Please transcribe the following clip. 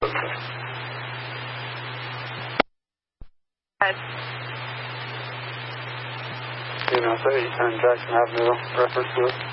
You know, 810 Jackson Avenue, reference to it.